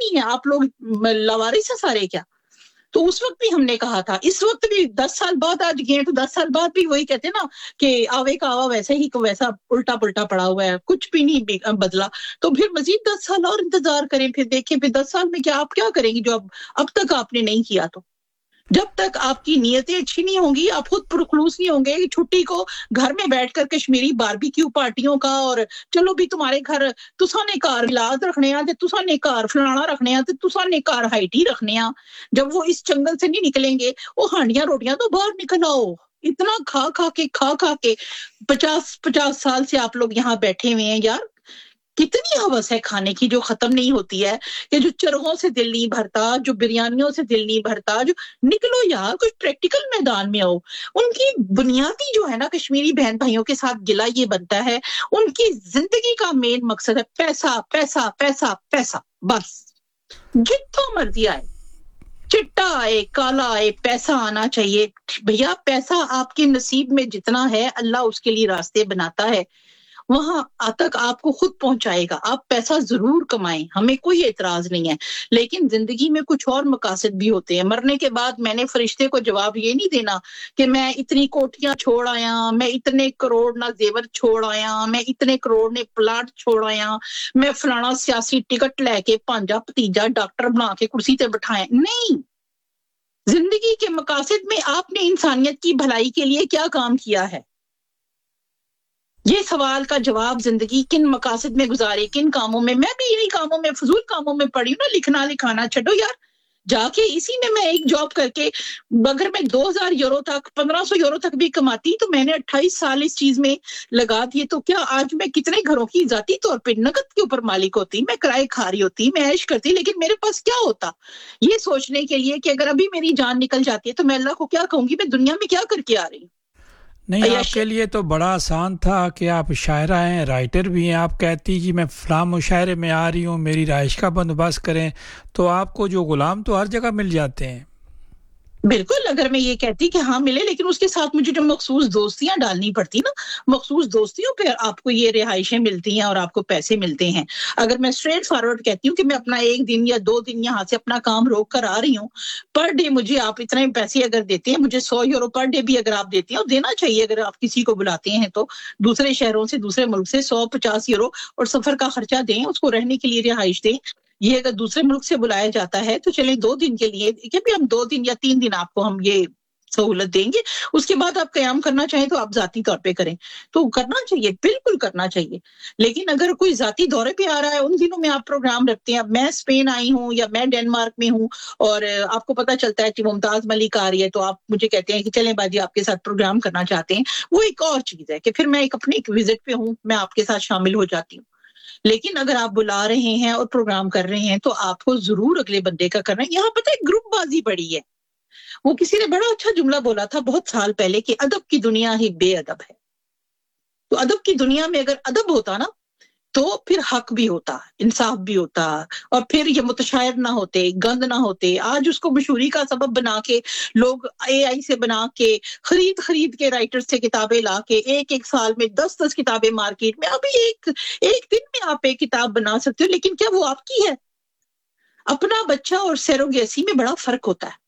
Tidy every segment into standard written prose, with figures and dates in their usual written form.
नहीं है, आप लोग लावारिस हैं सारे क्या? तो उस वक्त भी हमने कहा था, इस वक्त भी 10 साल बाद आज गए तो 10 साल बाद भी वही कहते हैं ना कि आवे का आवा वैसे ही को वैसा उल्टा पुल्टा पड़ा हुआ है, कुछ भी नहीं बदला। तो फिर मजीद 10 साल और इंतजार करें, फिर देखें फिर 10 साल में क्या आप क्या करेंगी जो अब तक आपने नहीं किया। तो जब तक आपकी नीयतें अच्छी नहीं होंगी, आप खुद पुरखलूस नहीं होंगे कि छुट्टी को घर में बैठकर कश्मीरी बारबेक्यू पार्टियों का और चलो भी तुम्हारे घर तुसा ने कार इलाज रखने आ, तुसा ने कार फलाना रखने आ, तुसा ने कार हाइटी रखने आ। जब वो इस जंगल से नहीं निकलेंगे, वो हांडियां रोटियां तो बाहर निकल आओ। इतना खा खा के 50 साल से आप लोग यहाँ बैठे हुए हैं यार। कितनी हवस है खाने की जो खत्म नहीं होती है, कि जो चरगों से दिल नहीं भरता, जो बिरयानियों से दिल नहीं भरता। जो निकलो यार, कुछ प्रैक्टिकल मैदान में आओ। उनकी बुनियादी जो है ना कश्मीरी बहन भाइयों के साथ गिला ये बनता है, उनकी जिंदगी का मेन मकसद है पैसा पैसा पैसा पैसा, बस जितना मर्जी आए, चिट्टा आए काला आए, पैसा आना चाहिए भैया। पैसा आपके नसीब में जितना है अल्लाह उसके लिए रास्ते बनाता है, वहां तक आपको खुद पहुंचाएगा। आप पैसा जरूर कमाएं, हमें कोई एतराज नहीं है, लेकिन जिंदगी में कुछ और मकासद भी होते हैं। मरने के बाद मैंने फरिश्ते को जवाब ये नहीं देना कि मैं इतनी कोठियां छोड़ आया, मैं इतने करोड़ ना जेवर छोड़ आया, मैं इतने करोड़ ने प्लाट छोड़ आया, मैं फलाना सियासी टिकट लेके भांजा भतीजा डॉक्टर बना के कुर्सी पे बिठाया। नहीं, जिंदगी के मकासद में आपने इंसानियत की भलाई के लिए क्या काम किया है, ये सवाल का जवाब जिंदगी किन मकासद में गुजारी, किन कामों में। मैं भी यही कामों में, फजूल कामों में पड़ी हूँ ना, लिखना लिखाना छोड़ो यार। जाके इसी में मैं एक जॉब करके अगर मैं 2000 यूरो तक 1500 यूरो तक भी कमाती तो मैंने 28 साल इस चीज में लगा दिए, तो क्या आज मैं कितने घरों की जाती तौर पे नकद के ऊपर मालिक होती, मैं किराए खा रही होती, मैं ऐश करती, लेकिन मेरे पास क्या होता ये सोचने के लिए कि अगर अभी मेरी जान निकल जाती है तो मैं अल्लाह को क्या कहूंगी, मैं दुनिया में क्या करके आ रही हूँ। नहीं, आपके लिए तो बड़ा आसान था कि आप शायरा हैं, राइटर भी हैं। आप कहती कि मैं फलां मुशायरे में आ रही हूँ, मेरी रहाइश का बंदोबस्त करें, तो आपको जो गुलाम तो हर जगह मिल जाते हैं। बिल्कुल, अगर मैं ये कहती कि हाँ मिले, लेकिन उसके साथ मुझे जो मखसूस दोस्तियां डालनी पड़ती ना, मखसूस दोस्तियों पे आपको ये रिहाइशें मिलती हैं और आपको पैसे मिलते हैं। अगर मैं स्ट्रेट फॉरवर्ड कहती हूँ कि मैं अपना 1 दिन या 2 दिन यहाँ से अपना काम रोक कर आ रही हूँ, पर डे मुझे आप इतने पैसे अगर देते हैं, मुझे 100 यूरो पर डे भी अगर आप देते हैं, और देना चाहिए अगर आप किसी को बुलाते हैं तो, दूसरे शहरों से दूसरे मुल्क से 150 यूरो और सफर का खर्चा दें, उसको रहने के लिए रिहाइश दें। ये अगर दूसरे मुल्क से बुलाया जाता है तो चले 2 दिन के लिए, कि भी हम 2 दिन या 3 दिन आपको हम ये सहूलत देंगे, उसके बाद आप कयाम करना चाहें तो आप जाती तौर पे करें, तो करना चाहिए, बिल्कुल करना चाहिए। लेकिन अगर कोई जाती दौरे पे आ रहा है, उन दिनों में आप प्रोग्राम रखते हैं, मैं स्पेन आई हूँ या मैं डेनमार्क में हूँ और आपको पता चलता है कि मुमताज मलिक आ रही है, तो आप मुझे कहते हैं कि चलें बाजी आपके साथ प्रोग्राम करना चाहते हैं, वो एक और चीज है कि फिर मैं एक अपने विजिट पे हूँ, मैं आपके साथ शामिल हो जाती हूँ। लेकिन अगर आप बुला रहे हैं और प्रोग्राम कर रहे हैं तो आपको जरूर अगले बंदे का करना है। यहाँ पता है ग्रुपबाजी बड़ी है, वो किसी ने बड़ा अच्छा जुमला बोला था बहुत साल पहले कि अदब की दुनिया ही बेअदब है। तो अदब की दुनिया में अगर अदब होता ना तो फिर हक भी होता, इंसाफ भी होता, और फिर ये मुतशायर ना होते, गंद ना होते। आज उसको मशहूरी का सबब बना के लोग AI से बना के खरीद के राइटर से किताबें ला के एक साल में 10 किताबें मार्केट में, अभी एक दिन में आप एक किताब बना सकते हो, लेकिन क्या वो आपकी है? अपना बच्चा और सैरोगेसी में बड़ा फर्क होता है।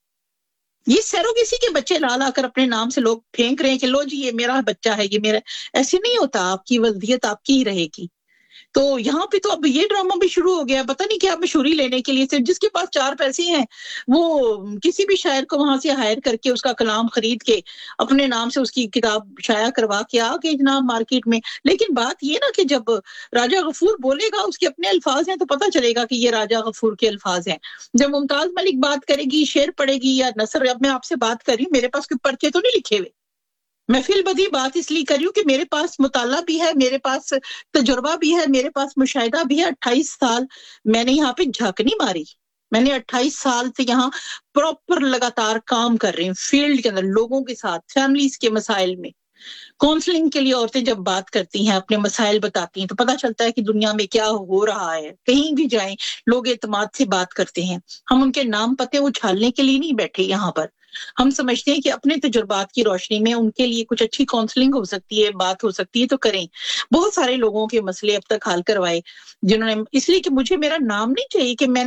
ये सैरोगेसी के बच्चे ला ला कर अपने नाम से लोग फेंक रहे हैं कि लो जी ये मेरा बच्चा है, ये मेरा, ऐसे नहीं होता। आपकी वल्दियत आपकी ही रहेगी। तो यहाँ पे तो अब ये ड्रामा भी शुरू हो गया, पता नहीं क्या मशहूरी लेने के लिए, सिर्फ जिसके पास 4 पैसे हैं वो किसी भी शायर को वहां से हायर करके उसका कलाम खरीद के अपने नाम से उसकी किताब शाया करवा के आ गए जनाब मार्केट में। लेकिन बात ये ना कि जब राजा गफूर बोलेगा, उसके अपने अल्फाज हैं, तो पता चलेगा कि ये राजा गफूर के अल्फाज हैं। जब मुमताज मलिक बात करेगी, शेर पढ़ेगी या नसर, अब मैं आपसे बात कर रही हूँ, मेरे पास कोई पर्चे तो नहीं लिखे हुए, मैं फिलबदी बात इसलिए कर रही हूँ कि मेरे पास मुताला भी है, मेरे पास तजुर्बा भी है, मेरे पास मुशाहिदा भी है। 28 साल मैंने यहाँ पे झांकनी मारी, मैंने 28 साल से यहाँ प्रॉपर लगातार काम कर रही हूँ फील्ड के अंदर, लोगों के साथ, फैमिलीज के मसाइल में। काउंसलिंग के लिए औरतें जब बात करती हैं, अपने मसाइल बताती हैं, तो पता चलता है कि दुनिया में क्या हो रहा है। कहीं भी जाएं लोग एतमाद से बात करते हैं। हम उनके नाम पते उछालने के लिए नहीं बैठे यहाँ पर, हम समझते हैं कि अपने तजुर्बात की रोशनी में उनके लिए कुछ अच्छी काउंसलिंग हो सकती है, बात हो सकती है, तो करें। बहुत सारे लोगों के मसले अब तक हल करवाए जिन्होंने, इसलिए कि मुझे मेरा नाम नहीं चाहिए कि मैं